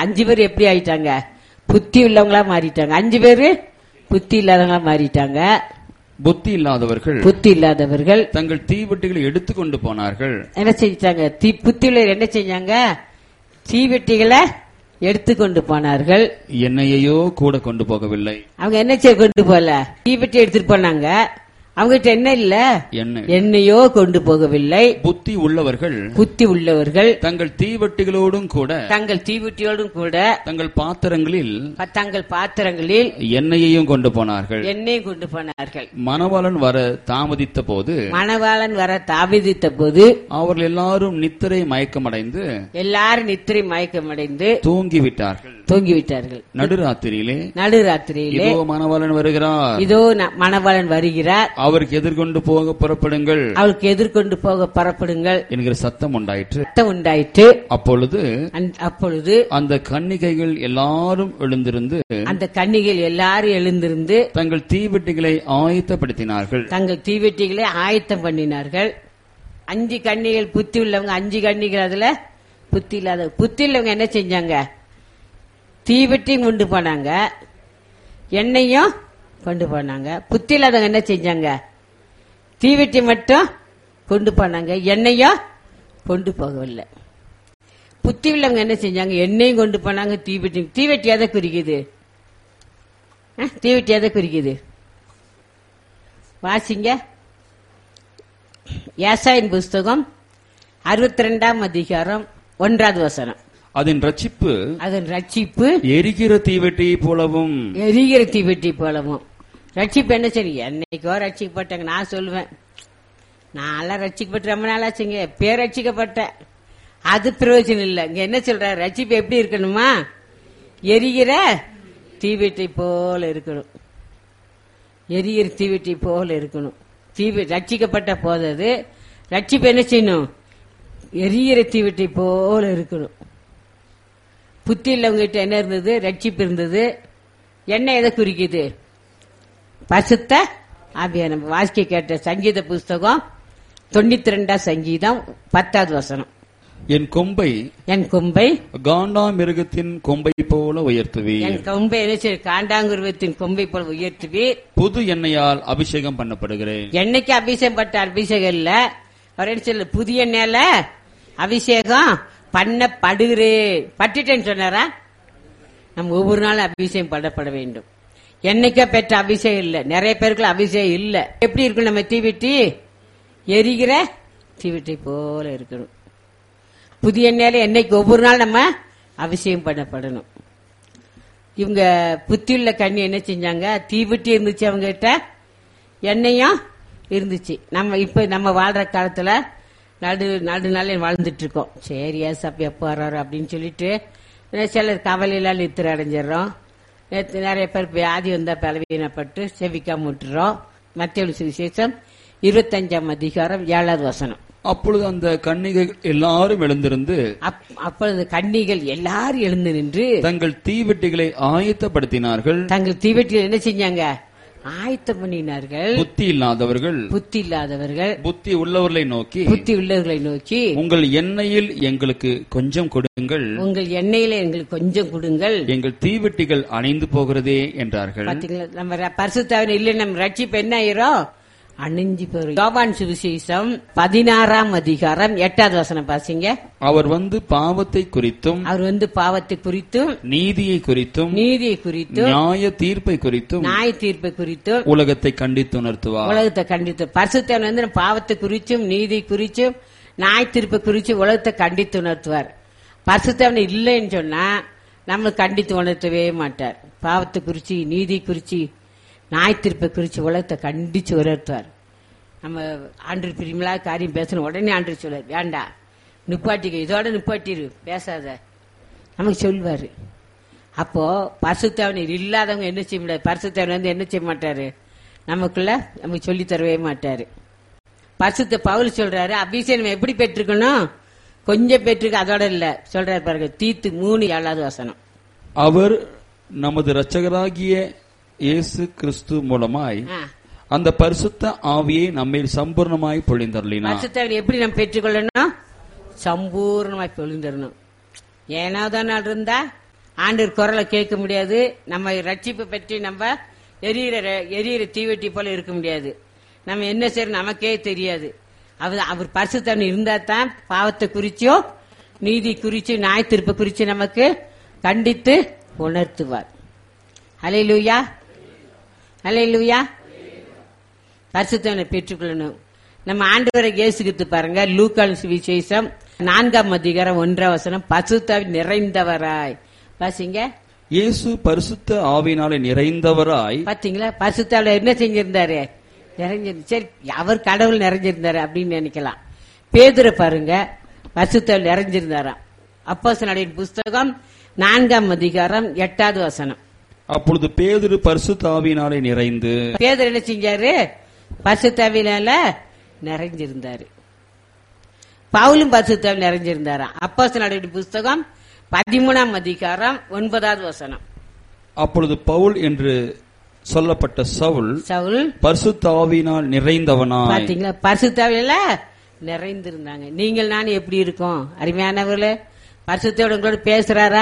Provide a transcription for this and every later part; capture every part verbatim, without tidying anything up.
அஞ்சு பேர் எப்படி ஆயிட்டாங்க? புத்தி உள்ளவங்களா மாறிட்டாங்க. அஞ்சு பேரு புத்தி இல்லாதவங்களா மாறிட்டாங்க. புத்தி இல்லாதவர்கள் புத்தி இல்லாதவர்கள் தங்கள் தீவெட்டிகளை எடுத்துக்கொண்டு போனார்கள். என்ன செஞ்சாங்க? தீ புத்தி உள்ள என்ன செஞ்சாங்க? தீவெட்டிகளை எடுத்துக்கொண்டு போனார்கள். எண்ணெயையோ கூட கொண்டு போகவில்லை. அவங்க என்ன செய்ய கொண்டு போல? தீவெட்டி எடுத்துட்டு போனாங்க. அவங்ககிட்ட என்ன இல்ல? எண்ணெய். எண்ணெயோ கொண்டு போகவில்லை. புத்தி உள்ளவர்கள் புத்தி உள்ளவர்கள் தங்கள் தீவெட்டிகளோடும் கூட தங்கள் தீவெட்டியோடும் கூட தங்கள் பாத்திரங்களில் தங்கள் பாத்திரங்களில் எண்ணெயையும் கொண்டு போனார்கள். எண்ணெயும் கொண்டு போனார்கள். மணவாளன் வர தாமதித்த போது மணவாளன் வர தாமதித்த போது அவர்கள் எல்லாரும் நித்திரை மயக்கமடைந்து எல்லாரும் நித்திரை மயக்கமடைந்து தூங்கிவிட்டார்கள் தூங்கிவிட்டார்கள். நடுராத்திரியிலே நடுராத்திரியிலே இதோ மணவாளன் வருகிறார், இதோ மணவாளன் வருகிறார், அவருக்கு எதிர்கொண்டு போக புறப்படுங்கள், அவருக்கு எதிர்கொண்டு போக புறப்படுங்கள் என்கிற சத்தம் உண்டாயிற்று. சத்தம் உண்டாயிற்று. அப்பொழுது அப்பொழுது அந்த கன்னிகைகள் எல்லாரும் எழுந்திருந்து அந்த கன்னிகள் எல்லாரும் எழுந்திருந்து தங்கள் தீவெட்டிகளை ஆயத்தப்படுத்தினார்கள். தங்கள் தீவெட்டிகளை ஆயத்தம் பண்ணினார்கள். அஞ்சு கன்னிகள் புத்தி உள்ளவங்க, அஞ்சு கன்னிகள் அதுல புத்தி இல்லாத. புத்தி உள்ளவங்க என்ன செஞ்சாங்க? தீவெட்டியும் கொண்டு போனாங்க, எண்ணெயும் கொண்டு போனாங்க. புத்தி இல்லாதவங்க என்ன செஞ்சாங்க? தீவெட்டி மட்டும் கொண்டு போனாங்க, எண்ணெயும் கொண்டு போகவில்லை. புத்தி உள்ளவங்க என்ன செஞ்சாங்க? எண்ணெயும் கொண்டு போனாங்க, தீவெட்டி. தீவெட்டி எதை குறிக்குது? தீவெட்டி எதை குறிக்குது? வாசிங்க. ஏசாயின் புஸ்தகம் அறுபத்தி ரெண்டாம் அதிகாரம் ஒன்றாவது வசனம். அதன் ரட்சிப்பு அதன் ரட்சிப்பு எரிகிற தீவெட்டி போலவும் எரிகிற தீவெட்டி போலவும். ரட்சிப்பு என்ன சரி? என்னைக்கோ ரட்சிக்கப்பட்டாங்க. நான் சொல்லுவேன், நான் ரட்சிக்கப்பட்டு ரொம்ப நாளாச்சுங்க, பேர் ரட்சிக்கப்பட்டேன், அது பிரயோஜனம் இல்லை. இங்க என்ன சொல்ற? ரட்சிப்பு எப்படி இருக்கணுமா? எரிகிற தீவெட்டி போல இருக்கணும். எரிகிற தீவெட்டி போல இருக்கணும். தீவி ரட்சிக்கப்பட்ட போதது ரட்சிப்பு என்ன செய்யணும்? எரிகிற தீவெட்டி போல இருக்கணும். புத்தி இல்லவங்கிட்ட என்ன இருந்தது? ரட்சிப்பு இருந்தது. என்ன எதை குறிக்குது? பசுத்த ஆவியான. வாசிக்க கேட்ட சங்கீத புஸ்தகம் தொண்ணூத்தி ரெண்டாம் சங்கீதம் பத்தாவது வசனம். என் கொம்பை என் கொம்பை காண்டாமிருகத்தின் கொம்பை போல உயர்த்துவி. என் கொம்பை என்ன செய்ய? காண்டாமிருகத்தின் கொம்பை போல உயர்த்துவி. புது எண்ணெயால் அபிஷேகம் பண்ணப்படுகிறேன். என்னைக்கு அபிஷேகம் பட்ட அபிஷேகம் இல்ல, அவர் என்ன சொல்ல? புதிய எண்ணெயில அபிஷேகம் பண்ணப்படுகிறேன். பட்டுட்டேன்னு சொன்னாரா? நம்ம ஒவ்வொரு நாளும் அபிஷேகம் பண்ணப்பட வேண்டும். என்னைக்கா பெற்ற அபிஷேகம் இல்ல. நிறைய பேருக்கு அபிஷேகம் இல்ல. எப்படி இருக்கும்? நம்ம தீவெட்டி எரிகிற தீவெட்டி போல இருக்கணும். புதிய எண்ணெயில என்னைக்கு ஒவ்வொரு நாள் நம்ம அபிஷேகம் பண்ணப்படணும். இவங்க புத்தியுள்ள கண்ணி என்ன செஞ்சாங்க? தீவெட்டி இருந்துச்சு அவங்க கிட்ட, எண்ணெயும் இருந்துச்சு. நம்ம இப்ப நம்ம வாழ்ற காலத்துல நடு நடு நாள் வாழ்ந்துட்டு இருக்கோம். சரி, ஏசப்ப எப்ப வர்றாரு அப்படின்னு சொல்லிட்டு சிலர் கவலையெல்லாம் நித்திர அடைஞ்சிடறோம். நிறைய பேர் வியாதி வந்தா பலவீனப்பட்டு செவிக்காம விட்டுறோம். மத்தேயு சுவிசேஷம் இருபத்தஞ்சாம் அதிகாரம் ஏழாவது வசனம். அப்பொழுது அந்த கன்னிகைகள் எல்லாரும் எழுந்திருந்து அப்பொழுது கன்னிகள் எல்லாரும் எழுந்து நின்று தங்கள் தீவெட்டிகளை ஆயத்தப்படுத்தினார்கள். தங்கள் தீவெட்டிகள் என்ன செஞ்சாங்க? ஆயத்தம் பண்ணினார்கள். புத்தி இல்லாதவர்கள் புத்தி இல்லாதவர்கள் புத்தி உள்ளவர்களை நோக்கி புத்தி உள்ளவர்களை நோக்கி உங்கள் எண்ணெயில் எங்களுக்கு கொஞ்சம் கொடுங்கள், உங்கள் எண்ணெயில எங்களுக்கு கொஞ்சம் கொடுங்கள், எங்கள் தீவெட்டிகள் அணைந்து போகிறதே என்றார்கள். பாத்தீங்களா? நம்ம பரிசுத்தாவின் இல்லை, நம்ம ரட்சிப்பு என்ன ஆயிரும்? அணிஞ்சு போயிரும். யோவான் சுவிசேஷம் பதினாறாம் அதிகாரம் எட்டாவது வசனம் பாசிங்க. அவர் வந்து பாவத்தை குறித்தும் அவர் வந்து பாவத்தை குறித்தும் நீதியை குறித்தும் நீதியை குறித்தும் நியாய தீர்ப்பை குறித்தும் நியாய தீர்ப்பை குறித்தும் உலகத்தை கண்டித்து உணர்த்துவார். உலகத்தை கண்டித்து பரிசுத்தவன் வந்து பாவத்தை குறிச்சும் நீதி குறிச்சும் நியாய தீர்ப்பை குறிச்சு உலகத்தை கண்டித்து உணர்த்துவார். பரிசுத்தவன் இல்லைன்னு சொன்னா நம்ம கண்டித்து உணர்த்தவே மாட்டார். பாவத்தை குறிச்சு நீதி குறிச்சு நியாயத்தீர்ப்பை குறிச்சு உலகத்தை கண்டிச்சு உணர்த்துவார். நம்ம ஆண்டு பிரிமலா காரியம் பேசணும், உடனே ஆண்டு சொல்வார், வேண்டாம் நிப்பாட்டிக்க, இதோட நிப்பாட்டிரு, பேசாத, நமக்கு சொல்வாரு. அப்போ பரிசுத்தவனர் இல்லாதவங்க என்ன செய்ய முடியாது. பரிசுத்தவனர் வந்து என்ன செய்ய மாட்டாரு? நமக்குள்ள நமக்கு சொல்லி தரவே மாட்டாரு. பரிசுத்த பவுல் சொல்றாரு, அபிஷேகம் எப்படி பெற்றிருக்கணும்? கொஞ்சம் பெற்றிருக்கு, அதோட இல்ல சொல்றாரு பாருங்க. தீத்து மூணு ஏழாவது வசனம். அவர் நமது இரட்சகராகிய இயேசு கிறிஸ்து மூலமாய் அந்த பரிசுத்த ஆவியை நம்மில் சம்பூர்ணமாய் பொழிந்தருளினார். பரிசுத்த எப்படி நம்ம பெற்றுக்கொள்ளணும்? சம்பூர்ணமாய் பொழிந்தரணும். ஏனாதான் நாள் இருந்தா ஆண்டவர் குரலை கேட்க முடியாது. நம்ம ரட்சிப்பை பற்றி நம்ம எரியிற எரியிற தீவெட்டி போல இருக்க முடியாது. நம்ம என்ன செய்யணும் நமக்கே தெரியாது. அவர் அவர் பரிசுத்தவன் இருந்தா தான் பாவத்தை குறிச்சோ நீதி குறிச்சு நியாய தீர்ப்பை குறிச்சு நமக்கு கண்டித்து உணர்த்துவார். ஹல்லேலூயா, ஹல்லேலூயா. பரிசுத்தவனை பெற்றுக்கொள்ளணும். நம்ம ஆண்டவரை இயேசுகிட்டு பாருங்க, லூக்கான் சுவிசேஷம் நான்காம் அதிகாரம் ஒன்றாம் வசனம், பரிசுத்தாவின் நிறைந்தவராய். பாத்தீங்க, இயேசு பரிசுத்த ஆவியினாலே நிறைந்தவராய். பாத்தீங்களா, பரிசுத்தாவில என்ன செஞ்சிருந்தாரு? நிறைஞ்சிருந்து. சரி, அவர் கடவுள் நிறைஞ்சிருந்தாரு அப்படின்னு நினைக்கலாம். பேதுரை பாருங்க, பரிசுத்தாவில் நிறைஞ்சிருந்தாராம். அப்போஸ்தலரின் புஸ்தகம் நான்காம் அதிகாரம் எட்டாவது வசனம். அப்பொழுது பேதுரு பரிசுத்த ஆவியினாலே நிறைந்து. பேதுரு என்ன செஞ்சாரு? பரிசுத்தாவினால நிறைஞ்சிருந்தாரு. பவுலும் பரிசுத்தாவில் நிறைஞ்சிருந்தாராம். அப்போஸ்தலரின் புஸ்தகம் பதிமூணாம் அதிகாரம் ஒன்பதாவது வசனம். அப்பொழுது பவுல் என்று சொல்லப்பட்ட சவுல் சவுல் பரிசுத்த ஆவியினால் நிறைந்தவனாய். பாத்தீங்களா, பரிசுத்தாவில நிறைந்திருந்தாங்க. நீங்கள் நான் எப்படி இருக்கோம்? அருமையானவர்களே, பரிசுத்தோட உங்களோட பேசுறாரா?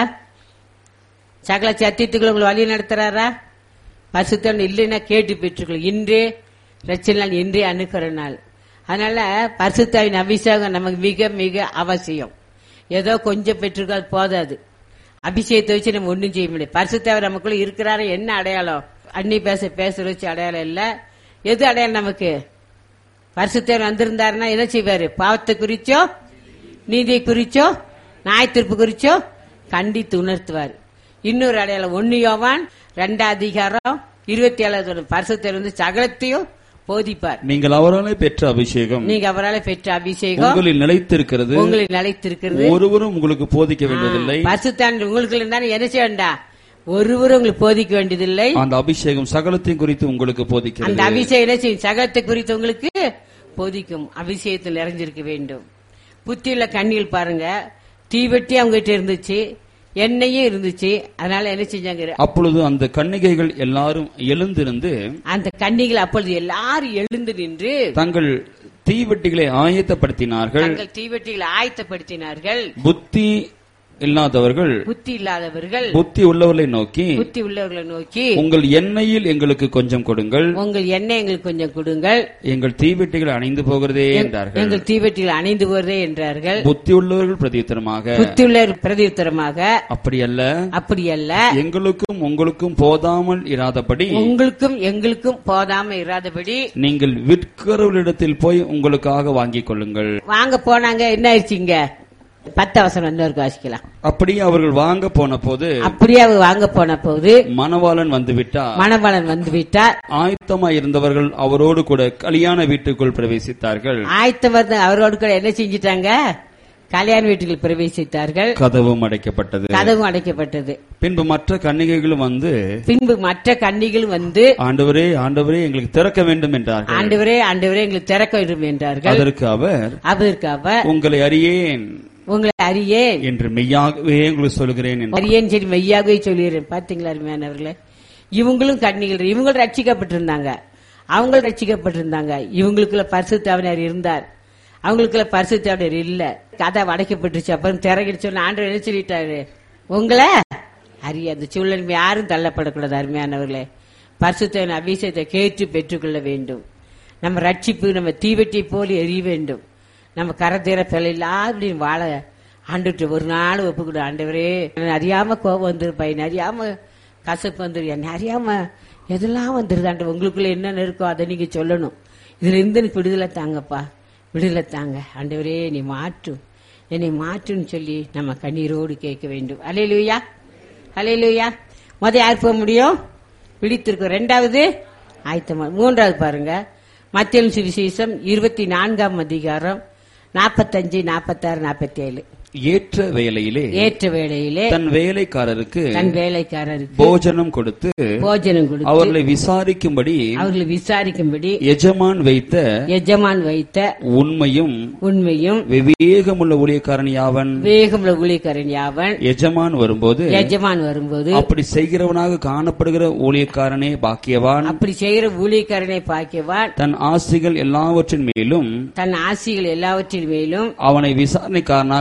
சகல சத்தியத்துக்குள்ள உங்களை வழி நடத்துறாரா? பரிசுத்தோட இல்லைன்னா கேட்டு பெற்றுக்கொள்ளும். இன்றே ரட்சணை நாள், இன்றே அணுக்கிற நாள். அதனால பரிசுத்தாவின் அபிஷேகம் நமக்கு மிக மிக அவசியம். ஏதோ கொஞ்சம் பெற்றுக்காது போதாது. அபிஷேகத்தை வச்சு நம்ம ஒன்றும் செய்ய முடியாது. பரிசுத்தாவின் நமக்குள்ள இருக்கிறாரு. என்ன அடையாளம்? அன்னி பேச பேசுற வச்சு அடையாளம் இல்ல. எது அடையாளம் நமக்கு? பரிசுத்தவர் வந்திருந்தாருன்னா என்ன செய்வாரு? பாவத்தை குறிச்சோ நீதியை குறிச்சோ நியாயத்தீர்ப்பு குறிச்சோ கண்டித்து உணர்த்துவார். இன்னொரு அடையாளம் ஒன்னு யோவான் ரெண்டாம் அதிகாரம் இருபத்தி ஏழாவது, பரிசுத்தவர் வந்து சகலத்தையும் போதிப்பார். நீங்கள் அவராலே பெற்ற அபிஷேகம், நீங்க அவராலே பெற்ற அபிஷேகம் உங்களில் நிலைத்திருக்கிறது. உங்களில் நிலைத்திருக்கிறது. ஒருவரும் உங்களுக்கு போதிக்க வேண்டியதில்லை. பரிசுத்தர் உங்களுக்கு இருந்தாலும் என்ன செய்ய வேண்டாம்? ஒருவரும் உங்களுக்கு போதிக்க வேண்டியதில்லை. அந்த அபிஷேகம் சகலத்தையும் குறித்து உங்களுக்கு போதிக்கிறது. அந்த அபிஷேகம் சகலத்தை குறித்து உங்களுக்கு போதிக்கும். அபிஷேகத்தில் நிறைஞ்சிருக்க வேண்டும். புத்தியுள்ள கண்ணியில் பாருங்க, தீவெட்டி அவங்க கிட்ட இருந்துச்சு, எண்ணெயும் இருந்துச்சு. அதனால என்ன செஞ்சாங்க? அப்பொழுது அந்த கன்னிகைகள் எல்லாரும் எழுந்திருந்து, அந்த கன்னிகள் அப்பொழுது எல்லாரும் எழுந்து நின்று தங்கள் தீவெட்டிகளை ஆயத்தப்படுத்தினார்கள். தங்கள் தீவெட்டிகளை ஆயத்தப்படுத்தினார்கள். புத்தி இல்லாதவர்கள் புத்தி இல்லாதவர்கள் புத்தி உள்ளவர்களை நோக்கி புத்தி உள்ளவர்களை நோக்கி உங்கள் எண்ணெயில் எங்களுக்கு கொஞ்சம் கொடுங்கள், உங்கள் எண்ணெய் எங்களுக்கு கொஞ்சம் கொடுங்கள், எங்கள் தீவெட்டிகள் அணைந்து போகிறதே என்றார்கள். எங்கள் தீவெட்டிகள் அணைந்து போகிறதே என்றார்கள். புத்தி உள்ளவர்கள் பிரதியுத்தரமாக புத்தி உள்ளவர் பிரதியுத்தரமாக அப்படியல்ல அப்படியல்ல எங்களுக்கும் உங்களுக்கும் போதாமல் இராதபடி உங்களுக்கும் எங்களுக்கும் போதாமல் இராதபடி நீங்கள் விற்கிறவர்களிடத்தில் போய் உங்களுக்காக வாங்கிக் கொள்ளுங்கள். வாங்க போனாங்க. என்ன ஆயிடுச்சுங்க? பத்தவசனம் இன்னொரு வாசிக்கலாம். அப்படியே அவர்கள் வாங்க போன போது அப்படியே அவர் வாங்க போன போது மணவாளன் வந்து விட்டார். மணவாளன் வந்து விட்டார். ஆயத்தமாய் இருந்தவர்கள் அவரோடு கூட கல்யாண வீட்டுக்குள் பிரவேசித்தார்கள். ஆயத்தம் அவரோடு கூட என்ன செஞ்சிட்டாங்க? கல்யாண வீட்டுக்குள் பிரவேசித்தார்கள். கதவும் அடைக்கப்பட்டது. கதவும் அடைக்கப்பட்டது. பின்பு மற்ற கன்னிகைகளும் வந்து பின்பு மற்ற கன்னிகளும் வந்து ஆண்டவரே ஆண்டவரே எங்களுக்கு திறக்க வேண்டும் என்றார்கள். ஆண்டவரே ஆண்டவரே எங்களுக்கு திறக்க வேண்டும் என்றார்கள். அதற்கு அவர் அதற்கு அவர் உங்களை அறியேன் உங்களை அறியேன் என்று மெய்யாகவே உங்களுக்கு சொல்கிறேன். அறியேன் சரி மெய்யாகவே சொல்கிறேன். பாத்தீங்களா அருமையானவர்களே, இவங்களும் கன்னிகள், இவங்களும் ரட்சிக்கப்பட்டிருந்தாங்க, அவங்களும் ரட்சிக்கப்பட்டிருந்தாங்க. இவங்களுக்குள்ள பரிசுத்தாவினர் இருந்தார், அவங்களுக்குள்ள பரிசுத்தாவினர் இல்ல. கதை அடைக்கப்பட்டுச்சு. அப்புறம் திறகிட்டு சொன்ன ஆண்டவர் என்ன சொல்லிட்டாரு? உங்களை அறிய. அந்த சூழல் யாரும் தள்ளப்படக்கூடாது. அருமையானவர்களே, பரிசுத்தாவின் அபிஷேகத்தை கேட்டு பெற்றுக்கொள்ள வேண்டும். நம்ம ரட்சிப்பு நம்ம தீவெட்டி போல எரிய வேண்டும். நம்ம கரத்தீர பிள்ளைலாம் வாழ ஆண்டுட்டு ஒரு நாள் ஒப்புக்கிடு. ஆண்டவரே, அறியாம கோபம் வந்துருப்பா, என்ன அறியாம கசப்பு வந்துரு, என்ன அறியாம எதெல்லாம் வந்துருது ஆண்டு. உங்களுக்குள்ள என்னென்ன இருக்கோ அதை நீங்க சொல்லணும். இதுல இருந்து எனக்கு விடுதலை தாங்கப்பா, விடுதலை தாங்க ஆண்டவரே, நீ மாற்றும், என்னை மாற்றுன்னு சொல்லி நம்ம கண்ணீரோடு கேட்க வேண்டும். அல்லேலூயா, அல்லேலூயா. முத யார் போக முடியும்? விழித்திருக்கோம். ரெண்டாவது ஆயத்தமா. மூன்றாவது பாருங்க, மத்தேயு சுவிசேஷம் இருபத்தி நான்காம் அதிகாரம் நாற்பத்தஞ்சு நாற்பத்தாறு நாற்பத்தி ஏழு. ஏற்ற வேளையிலே ஏற்ற வேளையிலே தன் வேலைக்காரருக்கு தன் வேலைக்காரருக்கு போஜனம் கொடுத்து போஜனம் கொடுத்து அவர்களை விசாரிக்கும்படி அவர்களை விசாரிக்கும்படி எஜமான் வைத்த எஜமான் வைத்த உண்மையும் உண்மையும் விவேகமுள்ள ஊழியக்காரன் யாவன் விவேகமுள்ள ஊழியக்காரன் யாவன். எஜமான் வரும்போது எஜமான் வரும்போது அப்படி செய்கிறவனாக காணப்படுகிற ஊழியக்காரனே பாக்கியவான். அப்படி செய்கிற ஊழியக்காரனே பாக்கியவான். தன் ஆசிகள் எல்லாவற்றின் மேலும் தன் ஆசிகள் எல்லாவற்றின் மேலும் அவனை விசாரணைக்காரனாக வைப்பேன்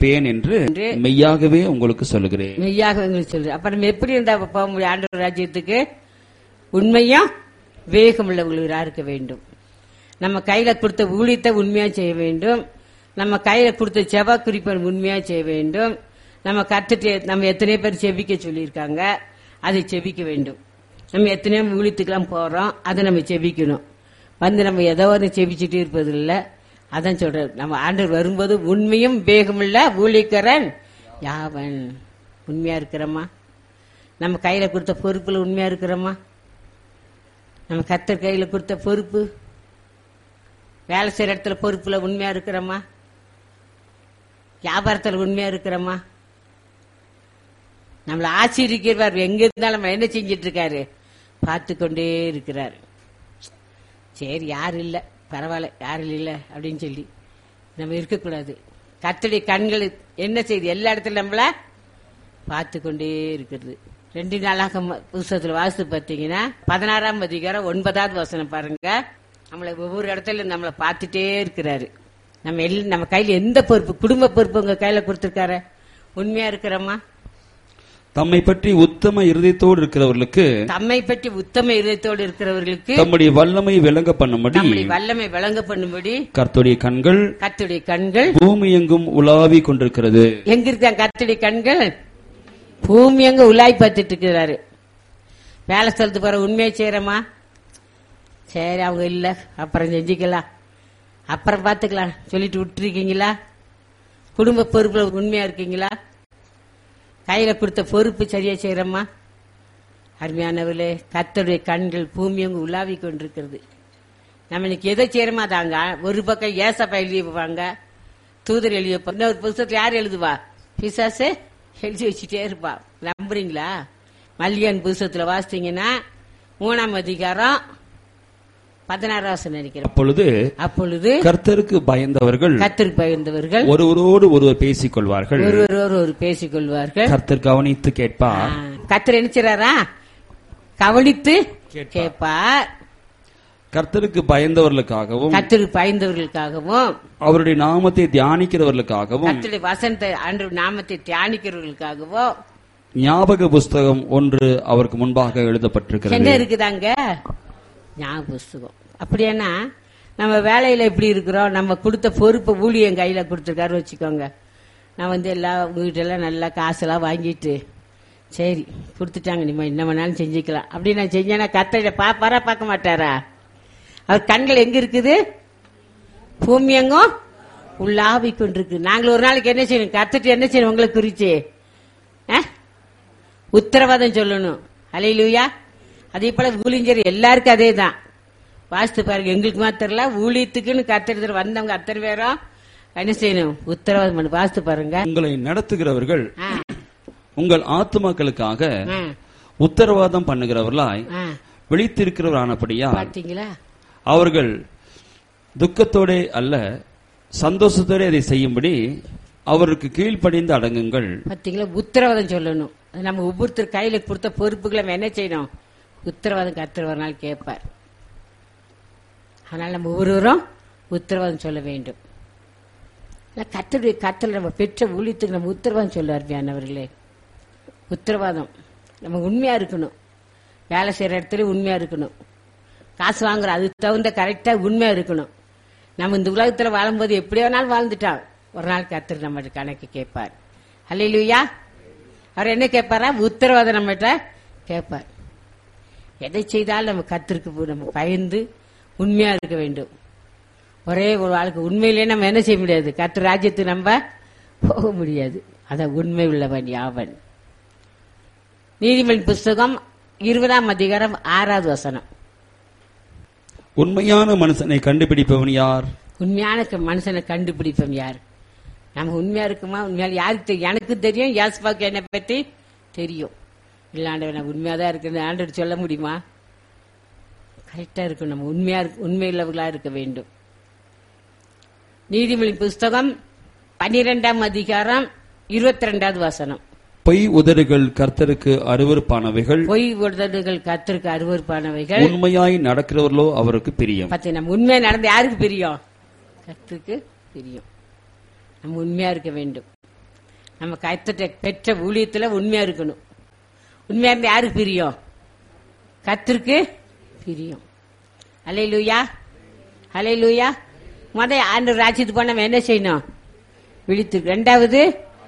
இருப்பேன் என்று மெய்யாகவே உங்களுக்கு சொல்லுகிறேன். மெய்யாக உங்களுக்கு சொல்றேன். அப்ப நம்ம எப்படி இருந்தா போக முடியும் ஆண்டவர் ராஜ்யத்துக்கு? உண்மையும் வேகம் உள்ளவர்களா இருக்க வேண்டும். நம்ம கையில கொடுத்த ஊழியத்தை உண்மையா செய்ய வேண்டும். நம்ம கையில கொடுத்த செப குறிப்பை உண்மையா செய்ய வேண்டும். நம்ம கத்துட்டு நம்ம எத்தனை பேர் செபிக்க சொல்லியிருக்காங்க, அதை செபிக்க வேண்டும். நம்ம எத்தனையோ ஊழியத்துக்கெல்லாம் போறோம், அதை நம்ம செபிக்கணும். வந்து நம்ம ஏதோ ஒன்று செபிச்சுட்டு இருப்பது இல்லை. அதான் சொல்ற, நம்ம ஆண்டவர் வரும்போது உண்மையும் வேகமுள்ள ஊழியக்காரன் யாவன். உண்மையா இருக்கிறோமா? நம்ம கையில கொடுத்த பொறுப்புல உண்மையா இருக்கிறோமா? நம்ம கர்த்தர் கையில கொடுத்த பொறுப்பு, வேலை செய்யற இடத்துல பொறுப்புல உண்மையா இருக்கிறோமா? வியாபாரத்தில் உண்மையா இருக்கிறோமா? நம்மளை ஆச்சரிக்கிறவர் எங்க இருந்தாலும் நம்ம என்ன செஞ்சிட்டு இருக்காரு? பார்த்து கொண்டே இருக்கிறாரு. சரி, யாரும் இல்ல, பரவாயில்ல, யாரும் இல்ல அப்படின்னு சொல்லி நம்ம இருக்கக்கூடாது. கர்த்தருடைய கண்கள் என்ன செய்யுது? எல்லா இடத்துல நம்மள பார்த்து கொண்டே இருக்கிறது. ரெண்டு நாளாக புத்தகத்துல வாசித்து பார்த்தீங்கன்னா பதினாறாம் அதிகாரம் ஒன்பதாவது வசனம் பாருங்க. நம்மளை ஒவ்வொரு இடத்துல நம்மளை பார்த்துட்டே இருக்கிறாரு. நம்ம எல்லாம் நம்ம கையில எந்த பொறுப்பு, குடும்ப பொறுப்பு உங்க கையில கொடுத்திருக்காரு? உண்மையா இருக்கிறோமா? தம்மை பற்றி உத்தம இருதயத்தோடு இருக்கிறவர்களுக்கு தம்மை பற்றி உத்தம இருதயத்தோடு இருக்கிறவர்களுக்கு தம்முடைய வல்லமை விளங்க பண்ணும்படி நம்முடைய வல்லமை விளங்க பண்ணும்படி கர்த்தருடைய கண்கள் கர்த்தருடைய கண்கள் பூமி எங்கும் உலாவி கொண்டிருக்கிறது. எங்க இருக்காங்க கர்த்தருடைய கண்கள்? பூமி எங்க உலாய் பார்த்துட்டு இருக்கிறாரு. வேலை ஸ்தலத்து போற உண்மையை செய்யறமா? சரி, அவங்க இல்ல, அப்புறம் செஞ்சுக்கலாம், அப்புறம் பாத்துக்கலாம் சொல்லிட்டு விட்டுருக்கீங்களா? குடும்ப பொறுப்புல உண்மையா இருக்கீங்களா? கையில கொடுத்த பொறுப்பு சரியா செய்யறமா? அருமையானவர்களே, கர்த்தருடைய கண்கள் பூமி அங்கு உலாவி கொண்டிருக்கிறது. நம்ம இன்னைக்கு எதை செய்யறோமா தாங்க. ஒரு பக்கம் ஏசப்பா எழுதி வைப்பாங்க, தூதர் எழுதி வைப்பாங்க. இன்னொரு புத்தகத்துல யார் எழுதுவா? பிசாசு எழுதி வச்சுட்டே இருப்பா. நம்புறீங்களா? மல்லிகன் புத்தகத்துல வாசித்தீங்கன்னா மூணாம் அதிகாரம் பதினாறாம் வசனம் நினைக்கிறேன். அப்பொழுது அப்பொழுது கர்த்தருக்கு பயந்தவர்கள் கர்த்தருக்கு பயந்தவர்கள் ஒருவரோடு ஒருவர் பேசிக் கொள்வார்கள். ஒருவரோடு ஒரு பேசிக் கொள்வார்கள். கர்த்தர் கவனித்து கேட்பார். கர்த்தர் நினைச்சாரா? கவனித்து கேட்பார். கர்த்தருக்கு பயந்தவர்களுக்காகவும் கர்த்தருக்கு பயந்தவர்களுக்காகவும் அவருடைய நாமத்தை தியானிக்கிறவர்களுக்காகவும் கர்த்தருடைய வசனத்தை அன்று நாமத்தை தியானிக்கிறவர்களுக்காகவும் ஞாபக புஸ்தகம் ஒன்று அவருக்கு முன்பாக எழுதப்பட்டிருக்கிறது. என்ன இருக்குதாங்க? ஞாபக புஸ்தகம். அப்படின்னா நம்ம வேலையில எப்படி இருக்கிறோம்? நம்ம கொடுத்த பொறுப்பை ஊழியம் கையில கொடுத்துருக்காரு வச்சுக்கோங்க. நான் வந்து எல்லாம் வீட்டெல்லாம் நல்லா காசெல்லாம் வாங்கிட்டு சரி கொடுத்துட்டாங்க, நீங்க என்ன வேணாலும் செஞ்சுக்கலாம் அப்படின்னு நான் செஞ்சேன்னா கர்த்தரை பாப்பாரா பார்க்க மாட்டாரா? அவர் கண்கள் எங்க இருக்குது? பூமி எங்கும் உள்ளாவி கொண்டிருக்கு. நாங்கள் ஒரு நாளைக்கு என்ன செய்யணும்? கர்த்தர் என்ன செய்யணும்? உங்களை குறிச்சு உத்தரவாதம் சொல்லணும். அல்லேலூயா. அதே போல ஊழியர் எல்லாருக்கும் அதே தான். வாசித்து பாருங்க. எங்களுக்கு மாத்திரல, ஊழியத்துக்குன்னு கர்த்தர் வந்தவங்க அத்தனை பேரும் என்ன செய்யணும்? உத்தரவாதம் பண்ணு. வாசித்து பாருங்க. உங்களை நடத்துகிறவர்கள் உங்கள் ஆத்துமாக்களுக்காக உத்தரவாதம் பண்ணுகிறவர்களாய் விழித்திருக்கிறவரானபடியா பாத்தீங்களா? அவர்கள் துக்கத்தோட அல்ல சந்தோஷத்தோட அதை செய்யும்படி அவருக்கு கீழ்ப்படிந்து அடங்குங்கள். பாத்தீங்களா? உத்தரவாதம் சொல்லணும். நம்ம ஒவ்வொருத்தர் கையில கொடுத்த பொறுப்புகளை நம்ம என்ன செய்யணும்? உத்தரவாதம் கர்த்தர் ஒரு நாள் கேட்பார். அதனால நம்ம ஒவ்வொருவரும் உத்தரவாதம் சொல்ல வேண்டும். கர்த்தருடைய கர்த்தர் நம்ம பெற்ற ஊழியத்துக்கு நம்ம உத்தரவாதம் சொல்ல அருமையானவர்களே. உத்தரவாதம் நம்ம உண்மையா இருக்கணும். வேலை செய்யற இடத்துல உண்மையா இருக்கணும். காசு வாங்குற அதுக்கு தகுந்த கரெக்டா உண்மையா இருக்கணும். நம்ம இந்த உலகத்துல வாழும்போது எப்படியோ நாள் வாழ்ந்துட்டான், ஒரு நாள் கர்த்தர் நம்ம கணக்கு கேட்பார். அல்லேலூயா. அவர் என்ன கேட்பாரா? உத்தரவாதம் நம்மகிட்ட கேட்பார். எதை செய்தாலும் நம்ம கர்த்தருக்கு நம்ம பயந்து உண்மையா இருக்க வேண்டும். ஒரே ஒரு வாழ்க்கை உண்மையிலேயே நம்ம என்ன செய்ய முடியாது? கர்த்தர் ராஜ்யத்துக்கு நம்ம போக முடியாது. அத உண்மை உள்ளவன் யாவன். நீதிமொழி புஸ்தகம் இருபதாம் அதிகாரம் ஆறாவது வசனம். உண்மையான மனுஷனை கண்டுபிடிப்பவன் யார்? உண்மையான மனுஷனை கண்டுபிடிப்பவன் யார்? நம்ம உண்மையா இருக்குமா? உண்மையால யாருக்கு தெரியும்? எனக்கு தெரியும், யாஸ்பாக்கு என்னை பற்றி தெரியும். இல்ல ஆண்டவர் நான் உண்மையாதான் இருக்கு ஆண்டவர் சொல்ல முடியுமா? கரெக்டா இருக்கும். நம்ம உண்மையா உண்மையுள்ளவர்களா இருக்க வேண்டும். நீதிமொழி புஸ்தகம் பனிரெண்டாம் அதிகாரம் இருபத்தி ரெண்டாவது வசனம். பொய் உதடுகள் கர்த்தருக்கு அருவருப்பானவைகள். பொய் உதடுகள் கர்த்தருக்கு அருவருப்பானவைகள். உண்மையாய் நடக்கிறவர்களோ அவருக்கு பிரியம். பத்தி நம்ம உண்மையா நடந்து யாருக்கு பிரியம்? கர்த்தருக்கு பிரியம். நம்ம உண்மையா இருக்க வேண்டும். நம்ம கர்த்தர் பெற்ற ஊழியத்துல உண்மையா இருக்கணும். உண்மையா இருந்தா யாருக்கு பிரியம்? கர்த்தருக்கு பிரியம். அல்லேலூயா, அல்லேலூயா. முத ஆண்டவர் ராஜ்யத்துக்கு போனா நம்ம என்ன செய்யணும்? விழித்து. ரெண்டாவது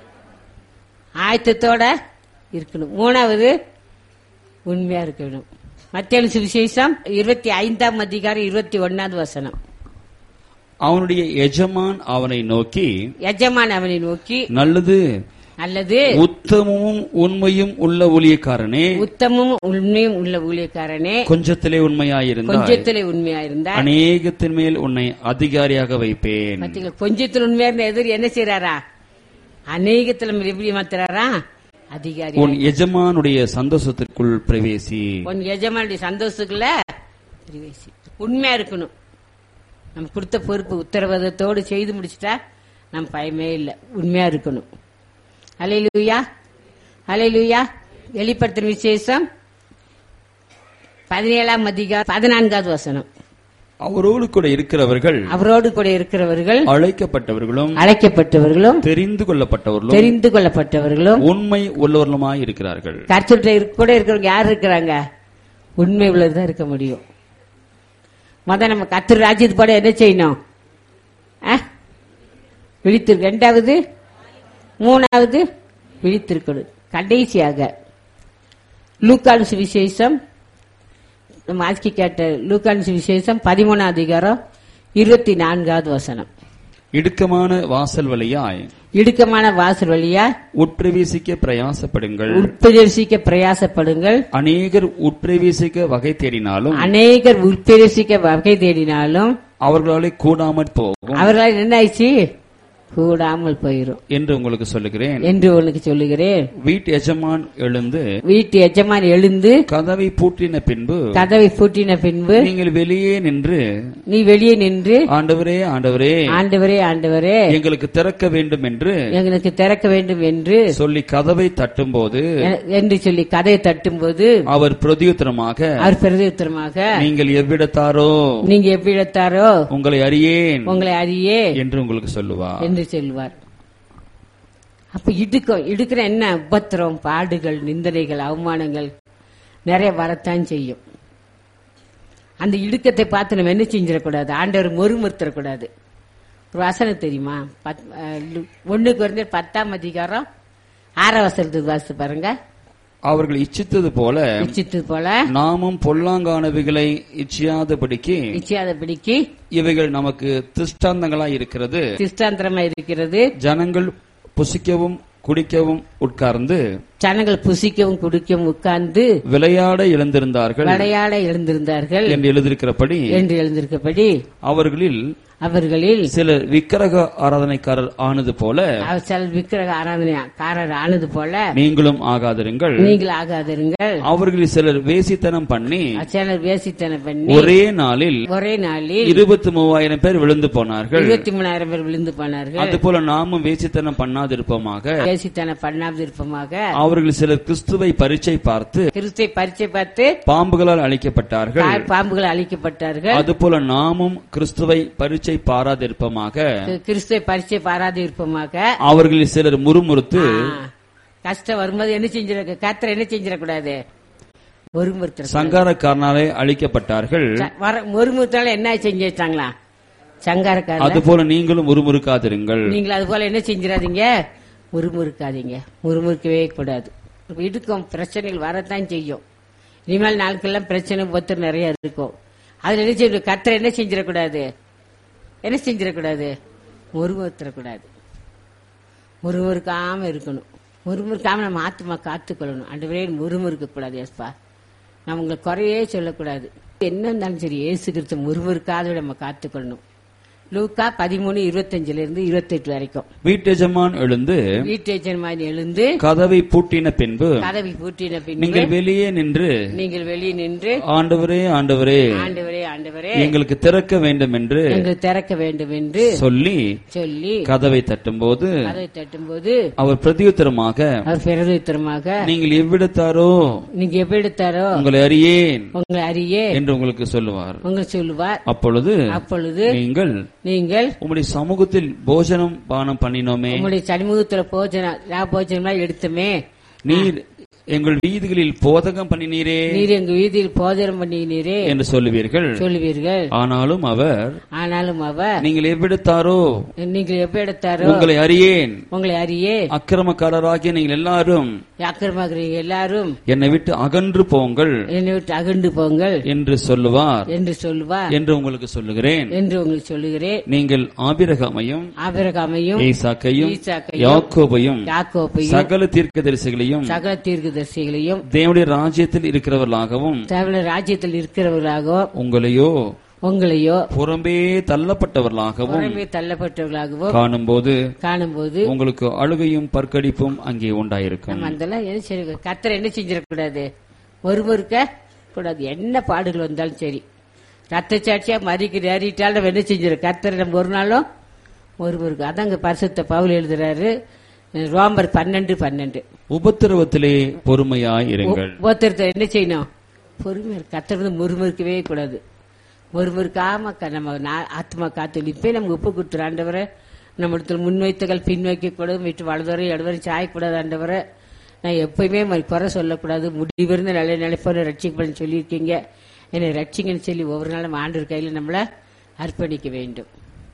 ஆயத்தத்தோட இருக்கணும். மூணாவது உண்மையா இருக்கணும். மத்தேயு சுவிசேஷம் இருபத்தி ஐந்தாம் அதிகாரம் இருபத்தி ஒன்னாவது வசனம். அவனுடைய எஜமான் அவனை நோக்கி எஜமான் அவனை நோக்கி நல்லது அல்லது உத்தமமும் உண்மையும் உள்ள ஊழியக்காரனே, உத்தமும் உண்மையும் உள்ள ஊழியக்காரனே, கொஞ்சத்திலே உண்மையாயிருந்தாய், கொஞ்சத்திலே உண்மையாயிருந்தாய், அநேகத்தின் மேல் உன்னை அதிகாரியாக வைப்பேன். பாத்தீங்களா? கொஞ்சத்தில் உண்மையா இருந்த எதிரி என்ன செய்யறாரா? அநேகத்துல எப்படி மாத்துறாரா? அதிகாரி. உன் எஜமானுடைய சந்தோஷத்திற்குள் பிரவேசி. உன் எஜமானுடைய சந்தோஷத்துக்குள்ள பிரவேசி. உண்மையா இருக்கணும். நம்ம கொடுத்த பொறுப்பு உத்தரவாதத்தோடு செய்து முடிச்சுட்டா நம்ம பயமே இல்லை. உண்மையா இருக்கணும். அல்லேலூயா, அல்லேலூயா. வெளிப்படுத்தின விசேஷம் பதினேழாம் அதிகாரம் பதினான்காவது வசனம். அவரோடு கூட இருக்கிறவர்கள் அவரோடு கூட இருக்கிறவர்கள் அழைக்கப்பட்டவர்களும் அழைக்கப்பட்டவர்களும் தெரிந்து கொள்ளப்பட்டவர்களும் தெரிந்து கொள்ளப்பட்டவர்களும் உண்மை உள்ளவர்களுமாய் இருக்கிறார்கள். கர்த்தருடைய கூட இருக்கிறவங்க யார் இருக்கிறாங்க? உண்மை உள்ளதுதான் இருக்க முடியும். முத நம்ம கர்த்தர் ராஜ்யத்துக்கு போட என்ன செய்யணும்? விழித்திருக்கு. ரெண்டாவது மூணாவது விழித்திருக்கணும். கடைசியாக லூக்கான் சுவிசேஷம் நம்ம ஆட்சி கேட்ட லூக்கான் சுவிசேஷம் பதிமூணாம் அதிகாரம் இருபத்தி நான்காவது வசனம். இடுக்கமான வாசல் வழியாய் இடுக்கமான வாசல் வழியா உட்பிரவேசிக்க பிரயாசப்படுங்கள். உட்பிரவேசிக்க பிரயாசப்படுங்கள். அநேகர் உட்பிரவேசிக்க வகை தேடினாலும் அநேகர் உட்பிரவேசிக்க வகை தேடினாலும் அவர்களாலே கூடாமற் போகும். அவர்களால் என்ன ஆயிடுச்சு? கூடாமல் போயிரும் என்று உங்களுக்கு சொல்லுகிறேன் என்று உனக்கு சொல்லுகிறேன். வீட்டு எஜமான் எழுந்து வீட்டு எஜமான் எழுந்து கதவை பூட்டின பின்பு கதவை பூட்டின பின்பு நீங்கள் வெளியே நின்று நீ வெளியே நின்று ஆண்டவரே ஆண்டவரே ஆண்டவரே ஆண்டவரே எங்களுக்கு திறக்க வேண்டும் என்று எங்களுக்கு திறக்க வேண்டும் என்று சொல்லி கதவை தட்டும் போது என்று சொல்லி கதையை தட்டும் போது அவர் பிரதியுத்தரமாக அவர் பிரதியுத்தரமாக நீங்கள் எவ்விடத்தாரோ நீங்க எவ்விடத்தாரோ உங்களை அறியேன் உங்களை அறியே என்று உங்களுக்கு சொல்லுவார் என்று சொல்லுவார். அப்ப இடுக்கம் இடுக்கிற என்ன உபத்திரம், பாடுகள், நிந்தனைகள், அவமானங்கள் நிறைய வரத்தான் செய்யும். அந்த இடுக்கத்தை பார்த்து நம்ம என்ன செஞ்சிடக்கூடாது? ஆண்டவர் மொறுமுறுத்தரக்கூடாது. ஒரு வசனம் தெரியுமா? ஒண்ணுக்கு வந்து பத்தாம் அதிகாரம் ஆறாம் வசனத்துக்கு வாசித்து பாருங்க. அவர்கள் இச்சித்தது போல இச்சித்தது போல நாமும் பொல்லாங்கானவைகளை இச்சியாதபடிக்கு இச்சியாதபடிக்கு இவைகள் நமக்கு திஷ்டாந்தங்களா இருக்கிறது திஷ்டாந்தரமா இருக்கிறது. ஜனங்கள் புசிக்கவும் குடிக்கவும் உட்கார்ந்து ஜனங்கள் புசிக்கவும் குடிக்கவும் உட்கார்ந்து விளையாட எழுந்திருந்தார்கள் விளையாட எழுந்திருந்தார்கள் என்று எழுதியிருக்கிறபடி என்று எழுந்திருக்கப்படி அவர்களில் அவர்களில் சிலர் விக்கிரக ஆராதனைக்காரர் ஆனது போல சிலர் விக்கிரக ஆராதனைக்காரர் ஆனது போல நீங்களும் ஆகாதிருங்கள் நீங்கள் ஆகாதிருங்கள். அவர்களில் சிலர் வேசித்தனம் பண்ணி சிலர் வேசித்தனம் பண்ணி ஒரே நாளில் ஒரே நாளில் இருபத்தி மூவாயிரம் பேர் விழுந்து போனார்கள். இருபத்தி மூணாயிரம் பேர் விழுந்து போனார்கள். அதுபோல நாமும் வேசித்தனம் பண்ணாதிருப்போமாக வேசித்தனம் பண்ணாதிருப்போமாக. அவர்கள் சிலர் கிறிஸ்துவை பரீட்சை பார்த்து கிறிஸ்துவை பரீட்சை பார்த்து பாம்புகளால் அழிக்கப்பட்டார்கள். பாம்புகள் அழிக்கப்பட்டார்கள். அதுபோல நாமும் கிறிஸ்துவை பரீட்சை பாராதிருப்பமாக. கிறிஸ்துவை பரீட்சை பாராதிருப்பமாக. அவர்களில் சிலர் முறுமுறுத்து கஷ்டம் வரும்போது என்ன செஞ்சிட கர்த்தர் என்ன செஞ்சிடக்கூடாது? முறுமுறுத்த சங்காரக்காரனாலே அழிக்கப்பட்டார்கள். முறுமுறுத்தால என்ன செஞ்சு வச்சாங்களா? சங்காரக்காரர். அதுபோல நீங்களும் முறுமுறுக்காதிருங்கள். நீங்கள் அது போல என்ன செஞ்சிடாதீங்க? முறுமுறுக்காதீங்க. முறுமுறுக்கவே கூடாது. இடுக்கும் பிரச்சனைகள் வரத்தான் செய்யும். இனிமேல் நாட்கள்லாம் பிரச்சனை ஒத்து நிறைய இருக்கும். அதுல என்ன செய்ய கர்த்தர் என்ன செஞ்சிடக்கூடாது? என்ன செஞ்சிடக்கூடாது? முறுமுறுத்தரக்கூடாது. முறுமுறுக்காம இருக்கணும். முறுமுறுக்காம நம்ம ஆத்மா காத்துக்கொள்ளணும். ஆண்டவரே முறுமுறுக்க கூடாது. ஏஸ்பா நம்ம உங்களை குறையே சொல்லக்கூடாது. என்ன இருந்தாலும் சரி ஏசு கிறிஸ்து முறுமுறுக்காத நம்ம காத்துக்கொள்ளணும். லூக்கா பதிமூணு இருபத்தஞ்சுல இருந்து இருபத்தி எட்டு வரைக்கும். வீட்டெஜமான் எழுந்து வீட்டெஜமான் எழுந்து கதவை பூட்டின பின்பு கதவை பூட்டின பின்பு நீங்கள் வெளியே நின்று நீங்கள் வெளியே நின்று ஆண்டவரே ஆண்டவரே ஆண்டவரே ஆண்டவரே எங்களுக்கு திறக்க வேண்டும் என்று எங்களுக்கு திறக்க வேண்டும் என்று சொல்லி சொல்லி கதவை தட்டும் போது கதவை தட்டும் போது அவர் பிரதியுத்தரமாக அவர் பிரதியுத்தரமாக நீங்கள் எவ்விடத்தாரோ நீங்க எவ்விடத்தாரோ உங்களை அறியேன் உங்களை அறியே என்று உங்களுக்கு சொல்லுவார். உங்களுக்கு சொல்லுவார். அப்பொழுது அப்பொழுது நீங்கள் நீங்கள் உம்முடைய சமூகத்தில் போஜனம் பானம் பண்ணினோமே. உங்களுடைய சமூகத்துல போஜனம் போஜனம் எடுத்துமே. நீர் எங்கள் வீதிகளில் போதகம் பண்ணினீரே. நீர் எங்கள் வீதியில் போதகம் பண்ணினீரே என்று சொல்லுவீர்கள் சொல்லுவீர்கள் ஆனாலும் அவர் ஆனாலும் அவர் நீங்கள் எவ்விடத்தாரோ நீங்கள் எவ்விடத்தாரோ உங்களை அறியேன். உங்களை அறியே அக்கிரமக்காரராகிய நீங்கள் எல்லாரும் அக்கிரமக்காரர்கள் எல்லாரும் என்னை விட்டு அகன்று போங்கள் என்னை விட்டு அகன்று போங்கள் என்று சொல்லுவார் என்று சொல்லுவார் என்று உங்களுக்கு சொல்லுகிறேன் என்று உங்களுக்கு சொல்லுகிறேன். நீங்கள் ஆபிரகாமையும் ஆபிரகாமையும் ஈசாக்கையும் ஈசாக்கையும் யாக்கோபையும் யாக்கோபையும் சகல தீர்க்கதரிசிகளையும் சகல தீர்க்கதரிசிகளையும் தேவனுடைய ராஜ்யத்தில் இருக்கிறவர்களாகவும் தேவனுடைய ராஜ்யத்தில் இருக்கிறவர்களாகவும் உங்களையோ உங்களையோ புறம்பே தள்ளப்பட்டவர்களாகவும் புறம்பே தள்ளப்பட்டவர்களாகவும் காணும்போது காணும்போது உங்களுக்கு அழுகையும் பற்கடிப்பும் அங்கே உண்டாயிருக்கும். நம்ம அதெல்லாம் என்ன செய்ய கர்த்தர் என்ன செஞ்சிடக்கூடாது, ஒருவருக்க கூடாது. என்ன பாடுகள் வந்தாலும் சரி, ரத்த சாட்சியா மறிக்க நேரிட்டாலும் நம்ம என்ன செஞ்சிடும் கர்த்தர் நம்ம ஒரு நாளும் ஒருவருக்கு. அதாங்க பரிசுத்த பவுல் எழுதுறாரு ரோமர் பன்னெண்டு பன்னெண்டு உபத்திரவத்திலே பொறுமையாய் இருங்கள். உபத்திரத்தை என்ன செய்யணும், பொறுமை. கர்த்தர் வந்து முறுமுறுக்கவே கூடாது. முறுமுறுக்காம நம்ம ஆத்மா காத்து இப்பே நமக்கு உப்பு கொடுத்துரு ஆண்டவரை. நம்ம இடத்துல முன்வைத்தகள் பின் வைக்க கூடாது, விட்டு வலதுவரை இடவரை சாயக்கூடாது ஆண்டவரை. நான் எப்பயுமே குறை சொல்லக்கூடாது, முடிவிருந்த நல்ல நிலைப்போன ரட்சிக்கப்படும் சொல்லியிருக்கீங்க, என்னை ரட்சிங்கன்னு சொல்லி ஒவ்வொரு நாளும் ஆண்டவர் கையில் நம்மள அர்ப்பணிக்க வேண்டும்.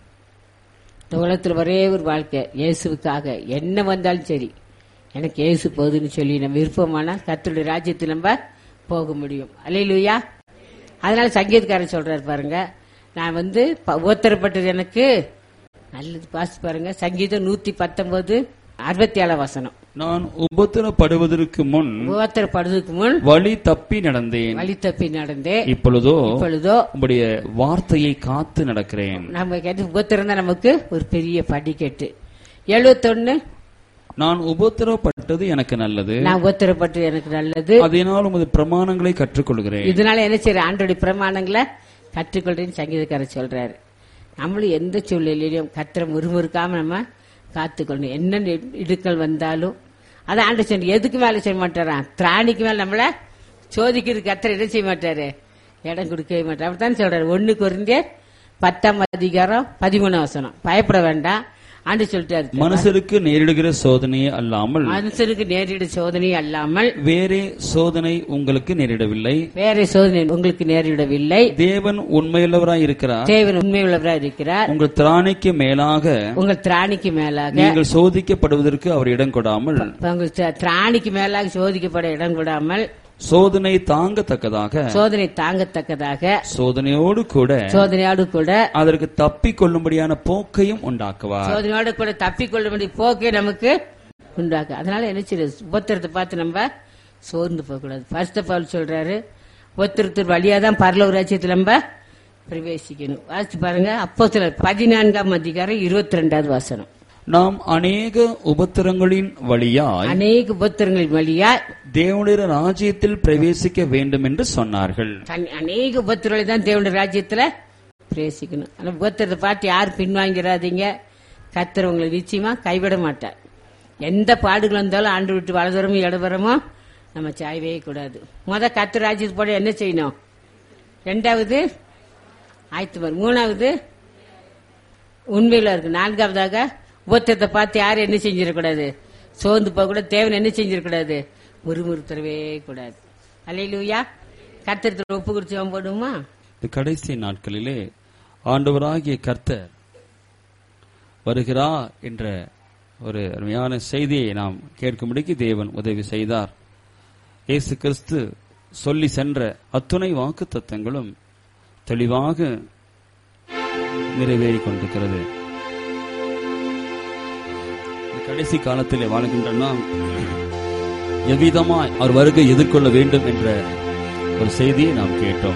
இந்த உலகத்தில் ஒரே ஒரு வாழ்க்கை இயேசுக்காக என்ன வந்தாலும் சரி எனக்கு இயேசு போகுதுன்னு சொல்லி நம்ம விருப்பமான கர்த்தருடைய ராஜ்யத்தில் நம்ம போக முடியும். அல்லேலூயா. அதனால சங்கீதக்காரன் சொல்றாரு பாருங்க, நான் வந்து உத்தரப்பட்டது எனக்கு நல்லது. பாசி பாருங்க சங்கீதம் நூத்தி பத்தொன்பது அறுபத்தி ஏழாம் வசனம். நான் உபத்திரப்படுவதற்கு முன் உபத்திரப்படுவதற்கு முன் வழி தப்பி நடந்தேன், வழி தப்பி நடந்தேன். இப்பொழுதோ இப்பொழுதோ உம்முடைய வார்த்தையை காத்து நடக்கிறேன். நம்ம கேட்டு உபத்திரம் தான் நமக்கு ஒரு பெரிய படிக்கட்டு. எழுபத்தொன்னு நான் உபத்திரப்பட்டது எனக்கு நல்லது, நான் உபத்திரப்பட்டது எனக்கு நல்லது, அதனால் உமது பிரமாணங்களை கற்றுக்கொள்கிறேன். இதனால என்ன செய்யற ஆண்டோடைய பிரமாணங்களை கற்றுக்கொள்றேன்னு சங்கீதக்காரர் சொல்றாரு. நம்மளும் எந்த சூழ்நிலையிலும் கத்திர முறுமுறுக்காம நம்ம காத்துக்கொள்ளணும். என்ன இடுக்கள் வந்தாலும் அதை ஆண்டு சொன்ன எதுக்கு மேல செய்ய மாட்டாரான், திராணிக்கு மேல நம்மள சோதிக்கிறது கத்திர என்ன செய்ய மாட்டாரு, இடம் கொடுக்கவே மாட்டார். அப்படித்தான் சொல்றாரு. ஒண்ணு குறைந்தே பத்தாம் அதிகாரம் பதிமூணாம் வசனம். பயப்பட வேண்டாம் ஆண்டு சொல்லிட்டாரு. மனுஷருக்கு நேரிடுகிற சோதனையே அல்லாமல் மனுஷருக்கு நேரிட சோதனை அல்லாமல் வேறே சோதனை உங்களுக்கு நேரிடவில்லை, வேற சோதனை உங்களுக்கு நேரிடவில்லை. தேவன் உண்மையுள்ளவராய் இருக்கிறார், தேவன் உண்மையுள்ளவராய் இருக்கிறார். உங்கள் திராணிக்கு மேலாக உங்கள் திராணிக்கு மேலாக நீங்கள் சோதிக்கப்படுவதற்கு அவர் இடம் கொடாமல், உங்கள் திராணிக்கு மேலாக சோதிக்கப்பட இடம் கொடாமல், சோதனை தாங்கத்தக்கதாக சோதனை தாங்கத்தக்கதாக சோதனையோடு கூட சோதனையோடு கூட அதற்கு தப்பிக் கொள்ளும்படியான போக்கையும் உண்டாக்குவார். சோதனையோடு கூட தப்பிக் கொள்ளும்படி போக்கே நமக்கு உண்டாக்கு. அதனால என்ன செய்யுது, உபத்திரத்தை பார்த்து நம்ம சோர்ந்து போக கூடாது. பரிசுத்த பவுல் சொல்றாரு, உபத்திரத்தின் வழியாதான் பரலோக ராஜ்யத்தில் நம்ம பிரவேசிக்கணும். வாசிச்சு பாருங்க அப்போஸ்தலர் பதினான்காம் அதிகாரம் இருபத்தி ரெண்டாவது வசனம். நாம் அநேக உபத்திரங்களின் வழியாய் அநேக உபத்திரங்களின் வழியாய் தேவனுடைய ராஜ்யத்தில் பிரவேசிக்க வேண்டும் என்று சொன்னார்கள். அநேக உபத்திரங்களை தான் தேவனுடைய ராஜ்யத்துல பிரவேசிக்கணும். ஆனா உபத்திரத்தை பார்த்து யாரும் பின்வாங்கிறாதீங்க. கர்த்தர் உங்களை நிச்சயமா கைவிட மாட்டார். எந்த பாடுகள் வந்தாலும் ஆண்டு விட்டு வலதுரமோ இடதுரமோ நம்ம சாயவே கூடாது. முத கர்த்தர் ராஜ்யத்து போட என்ன செய்யணும், ரெண்டாவது ஆயத்தம், மூணாவது உண்மையில இருக்கு, நான்காவதாக உபத்திரத்தை பார்த்து யாரும் என்ன செஞ்சிடக்கூடாது, சோர்ந்து போக கூட. தேவன் என்ன செஞ்சிடக்கூடாது, முறுமுறுத்தரவே கூடாது. அல்லேலூயா. கர்த்தர் ஒப்பு குறிச்சு போடுமா. கடைசி நாட்களிலே ஆண்டவராகிய கர்த்தர் வருகிறார் என்ற ஒரு அருமையான செய்தியை நாம் கேட்கும்படிக்கு தேவன் உதவி செய்தார். இயேசு கிறிஸ்து சொல்லி சென்ற அத்துணை வாக்கு தத்தங்களும் தெளிவாக நிறைவேறிக் கொண்டிருக்கிறது. கடைசி காலத்திலே வாழ்கின்ற நாம் எவ்விதமாய் அவர் வருகை எதிர்கொள்ள வேண்டும் என்ற ஒரு செய்தியை நாம் கேட்டோம்.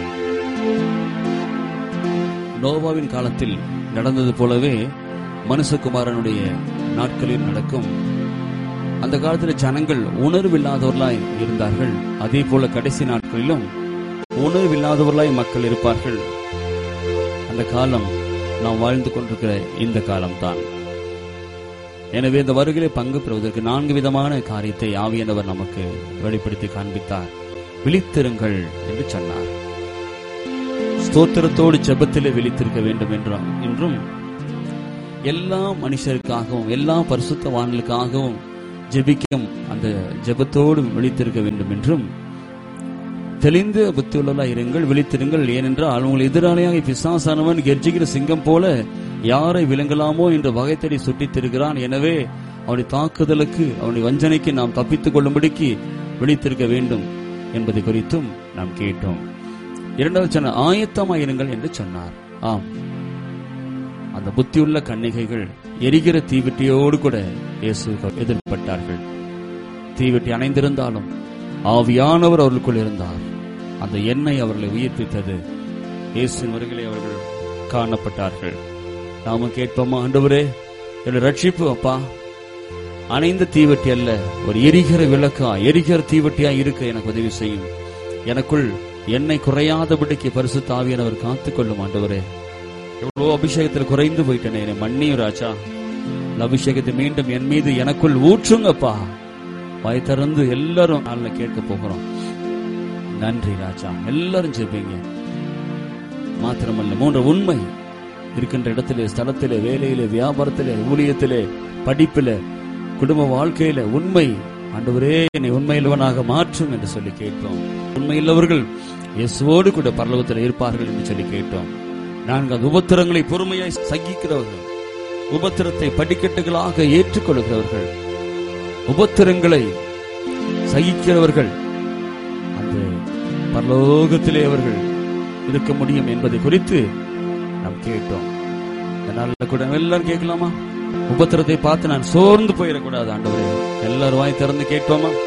நோவாவின் காலத்தில் நடந்தது போலவே மனுஷகுமாரனுடைய நாட்களில் நடக்கும். அந்த காலத்தில் ஜனங்கள் உணர்வில்லாதவர்களாய் இருந்தார்கள். அதே போல கடைசி நாட்களிலும் உணர்வில்லாதவர்களாய் மக்கள் இருப்பார்கள். அந்த காலம் நாம் வாழ்ந்து கொண்டிருக்கிற இந்த காலம்தான். எனவே இந்த வருகையிலே பங்கு பெறுவதற்கு நான்கு விதமான காரியத்தை ஆவியானவர் நமக்கு வெளிப்படுத்தி காண்பித்தார். விழித்திருங்கள் என்று சொன்னார். ஸ்தோத்திரத்தோடு ஜெபத்திலே விழித்திருக்க வேண்டும் என்றும் என்றும் எல்லா மனுஷருக்காகவும் எல்லா பரிசுத்தவான்களுக்காகவும் ஜெபிக்கும் அந்த ஜெபத்தோடு விழித்திருக்க வேண்டும் என்றும் தெளிந்து புத்தியுள்ளவர்களா இருங்கள், விழித்திருங்கள். ஏனென்றால் உங்கள் எதிராளியாக பிசாசானவன் கெர்ச்சிக்கிற சிங்கம் போல யாரை விளங்கலாமோ என்று வகை தேடி சுற்றித் திரிகிறான். எனவே அவனுடைய தாக்குதலுக்கு அவனுடைய வஞ்சனைக்கு நாம் தப்பித்துக் கொள்ளும்படிக்கு விழித்திருக்க வேண்டும் என்பதை குறித்தும் நாம் கேட்டோம். இரண்டாவது சொன்ன ஆயத்தமாயிருங்கள் என்று சொன்னார். ஆம், அந்த புத்தியுள்ள கன்னிகைகள் எரிகிற தீவெட்டியோடு கூட இயேசு எதிர்பட்டார்கள். தீவெட்டி அணைந்திருந்தாலும் ஆவியானவர் அவர்களுக்குள் இருந்தார். அந்த எண்ணெய் அவர்களை உயிர்ப்பித்தது. இயேசுவின் வருகையிலே அவர்கள் காணப்பட்டார்கள். நாமும் கேட்போமா, ஆண்டவரே என்னுடைய ரட்சிப்பு அப்பா அணைந்த தீவெட்டி அல்ல, ஒரு எரிகிற விளக்கா எரிகிற தீவெட்டியா இருக்க எனக்கு உதவி செய்யும். எனக்குள் எண்ணெய் குறையாதபடிக்கு பரிசுத்த ஆவியானவர் காத்துக்கொள்ளும். ஆண்டவரே, எவ்வளவு அபிஷேகத்தில் குறைந்து போயிட்டேனே, என்னை மன்னியும் ராஜா. அபிஷேகத்தை மீண்டும் என் மீது எனக்குள் ஊற்றுங்கப்பா. வாய் திறந்து எல்லாரும் நாள்ல கேட்க போகிறோம். நன்றி ராஜா. எல்லாரும் ஜெபிங்க. மாத்திரமல்ல, மூன்று உண்மை இருக்கின்ற இடத்திலே, ஸ்தலத்திலே, வேலையிலே, வியாபாரத்திலே, ஊழியத்திலே, படிப்பிலே, குடும்ப வாழ்க்கையில உண்மை. ஆண்டவரே, என்னை உண்மையுள்ளவனாக மாற்றும் என்று சொல்லி கேட்டோம். உண்மையுள்ளவர்கள் இயேசுவோடு கூட பரலோகத்தில் இருப்பார்கள் என்று சொல்லி கேட்டோம். நான்கு உபத்திரங்களை பொறுமையாய் சகிக்கிறவர்கள், உபத்திரத்தை படிக்கட்டுகளாக ஏற்றுக்கொள்கிறவர்கள், உபத்திரங்களை சகிக்கிறவர்கள் அந்த பரலோகத்திலே அவர்கள் இருக்க முடியும் என்பதை குறித்து நாம் கேட்டோம். அதனால கூட எல்லாரும் கேட்கலாமா? உபத்திரத்தை பார்த்து நான் சோர்ந்து போயிடக்கூடாது. ஆண்டவரே, எல்லாரும் வாய் திறந்து கேட்போமா?